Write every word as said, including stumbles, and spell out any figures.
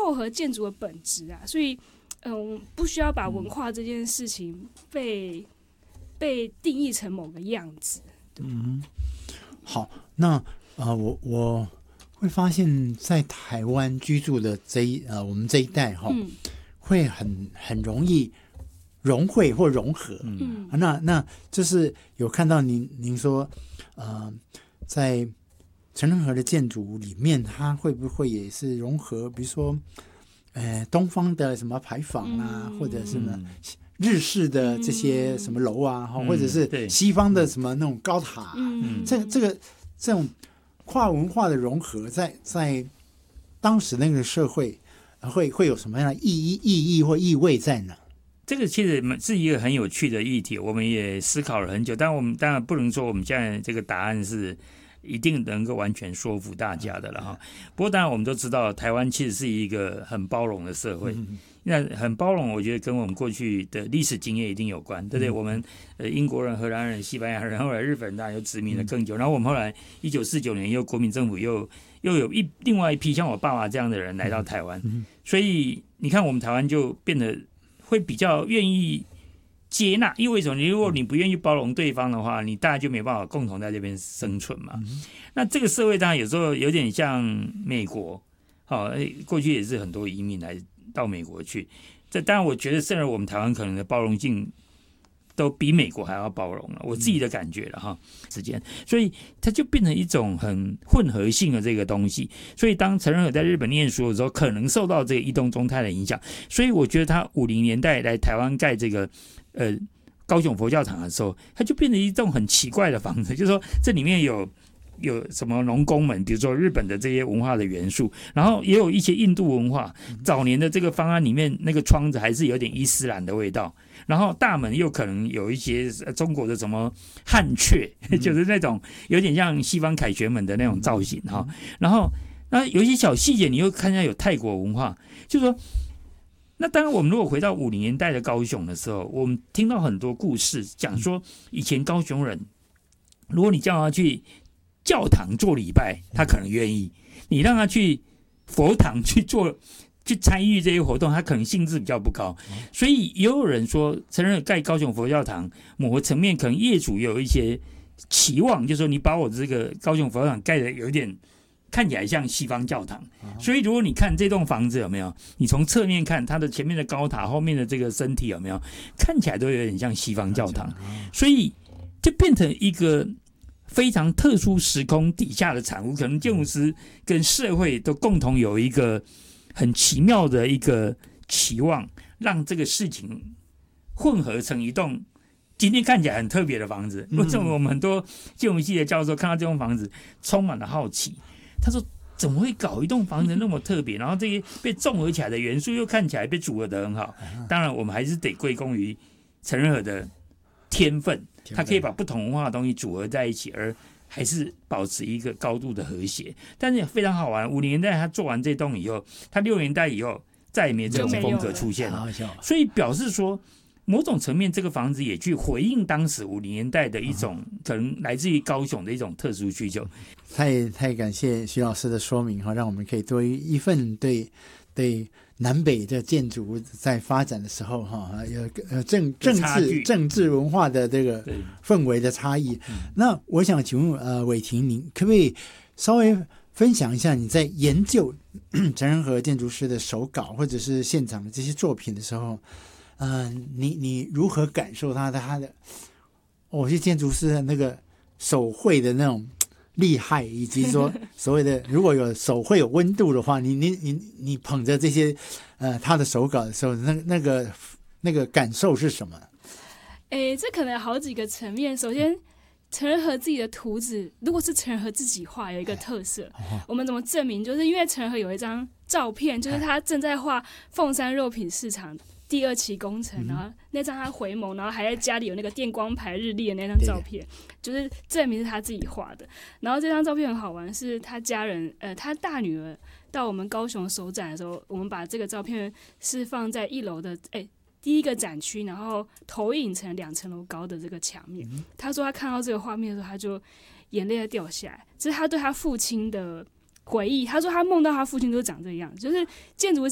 扣合建筑的本质啊，所以嗯，不需要把文化这件事情被被定义成某个样子。 嗯，好，那呃，我我会发现，在台湾居住的这一呃，我们这一代哈、嗯，会很很容易融汇或融合。嗯，那那就是有看到您您说，呃，在陈仁和的建筑里面，它会不会也是融合，比如说，呃，东方的什么牌坊啊，嗯、或者什么日式的这些什么楼啊，嗯、或者是西方的什么那种高塔、啊，嗯，这这个这种跨文化的融合在，在在当时那个社会会会有什么样的意义、意义或意味在呢？ 这个其实是一个很有趣的议题，我们也思考了很久，但我们当然不能说我们现在这个答案是一定能够完全说服大家的了哈。不过当然我们都知道，台湾其实是一个很包容的社会。那很包容，我觉得跟我们过去的历史经验一定有关，对不对？我们呃英国人、荷兰人、西班牙人，后来日本人当然又殖民了更久，然后我们后来一九四九年又国民政府又又有一另外一批像我爸爸这样的人来到台湾，所以你看我们台湾就变得会比较愿意接纳，因为为什么？如果你不愿意包容对方的话，你大家就没办法共同在这边生存嘛。那这个社会当然有时候有点像美国，好、哦，过去也是很多移民来到美国去，这当然我觉得甚至我们台湾可能的包容性都比美国还要包容了，我自己的感觉了哈。之间，所以它就变成一种很混合性的这个东西。所以当陈仁和在日本念书的时候，可能受到这个伊东忠太的影响，所以我觉得他五零年代来台湾盖这个呃高雄佛教堂的时候，它就变成一种很奇怪的房子，就是说这里面有。有什么农工们，比如说日本的这些文化的元素，然后也有一些印度文化。早年的这个方案里面，那个窗子还是有点伊斯兰的味道，然后大门又可能有一些中国的什么汉阙，就是那种有点像西方凯旋门的那种造型哈。然后那有一些小细节，你又看见有泰国文化，就是说。那当然，我们如果回到五零年代的高雄的时候，我们听到很多故事，讲说以前高雄人，如果你叫他去教堂做礼拜，他可能愿意；你让他去佛堂去做、去参与这些活动，他可能兴致比较不高。所以也有人说，承认盖高雄佛教堂，某个层面可能业主有一些期望，就是说你把我这个高雄佛教堂盖的有点看起来像西方教堂。所以如果你看这栋房子有没有，你从侧面看它的前面的高塔，后面的这个身体有没有，看起来都有点像西方教堂。所以就变成一个非常特殊时空底下的产物，可能建筑师跟社会都共同有一个很奇妙的一个期望，让这个事情混合成一栋今天看起来很特别的房子。为什么我们很多建筑系的教授看到这栋房子充满了好奇？他说：“怎么会搞一栋房子那么特别？然后这些被综合起来的元素又看起来被组合得很好。当然，我们还是得归功于陈仁和的天分。”他可以把不同文化的东西组合在一起，而还是保持一个高度的和谐。但是也非常好玩，五零年代他做完这栋以后，他六年代以后再也没这种风格出现了，所以表示说，某种层面这个房子也去回应当时五零年代的一种可能来自于高雄的一种特殊需求。 太太感谢徐老师的说明哈，让我们可以多一份对对。南北的建筑在发展的时候，哈，有政政治政治文化的这个氛围的差异。那我想请问，呃，伟霆，您可不可以稍微分享一下你在研究陈仁和建筑师的手稿或者是现场的这些作品的时候，呃，你你如何感受他的他的，哦，这建筑师的那个手绘的那种厉害，以及说所谓的如果有手绘有温度的话，你你你你捧着这些呃他的手稿的时候，那那个那个感受是什么？ 诶，这可能有好几个层面。首先，陈仁和自己的图纸，如果是陈仁和自己画，有一个特色，我们怎么证明？就是因为陈仁和有一张照片，就是他正在画凤山肉品市场第二期工程，然后那张他回眸，然后还在家里有那个电光牌日历的那张照片，就是证明是他自己画的。然后这张照片很好玩，是他家人，呃，他大女儿到我们高雄首展的时候，我们把这个照片是放在一楼的，哎，第一个展区，然后投影成两层楼高的这个墙面。他说他看到这个画面的时候，他就眼泪掉下来，这是他对他父亲的回忆。他说他梦到他父亲都长这样，就是建筑